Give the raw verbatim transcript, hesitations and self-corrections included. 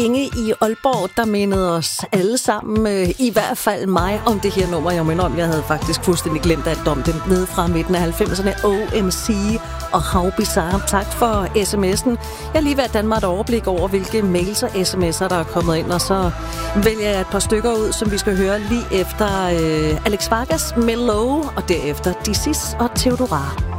Inge i Aalborg, der mindede os alle sammen, øh, i hvert fald mig, om det her nummer. Jeg mener om, jeg havde faktisk fuldstændig glemt alt om det nede fra midten af halvfemserne. O M C og How Bizarre. Tak for sms'en. Jeg har lige været Danmark et overblik over, hvilke mails og sms'er, der er kommet ind, og så vælger jeg et par stykker ud, som vi skal høre lige efter øh, Alex Vargas, Mellow, og derefter Disis og Theodora.